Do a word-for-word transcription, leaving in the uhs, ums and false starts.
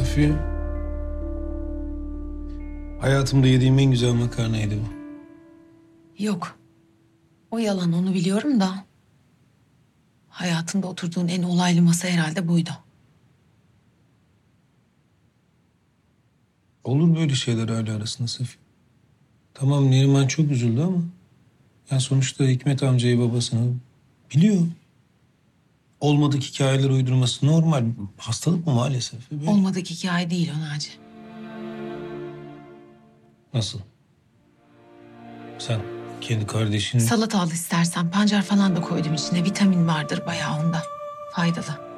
Safiye. Hayatımda yediğim en güzel makarnaydı bu. Yok. O yalan, onu biliyorum da. Hayatında oturduğun en olaylı masa herhalde buydu. Olur böyle şeyler aile arasında Safiye. Tamam Neriman çok üzüldü ama... ...ya sonuçta Hikmet amcayı babasını biliyor. Olmadık hikayeler uydurması normal. Hastalık mı maalesef? Böyle. Olmadık hikaye değil o Naci. Nasıl? Sen kendi kardeşini... Salata al istersen. Pancar falan da koydum içine. Vitamin vardır bayağı onda. Faydalı.